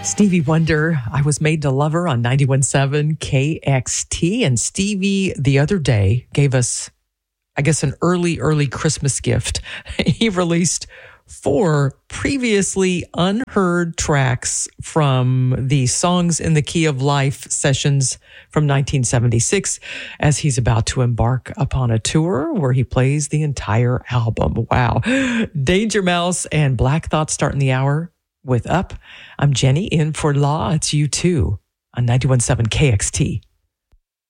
Stevie Wonder, I Was Made to Love Her on 91.7 KXT. And Stevie, the other day, gave us, I guess, an early Christmas gift. He released 4 previously unheard tracks from the Songs in the Key of Life sessions from 1976 as he's about to embark upon a tour where he plays the entire album. Wow. Danger Mouse and Black Thought starting the hour with Up. I'm Jenny in for Law. It's you too on 91.7 KXT.